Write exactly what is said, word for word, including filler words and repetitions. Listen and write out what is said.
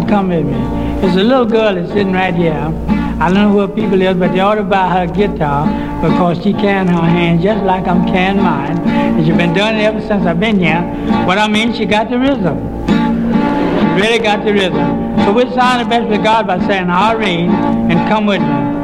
come with me. There's a little girl that's sitting right here. I don't know who her people is, but they ought to buy her guitar because she can her hand just like I'm can mine. And she's been doing it ever since I've been here. What I mean, she got the rhythm. She really got the rhythm. So we'll sign the best with God by saying, Irene, and come with me.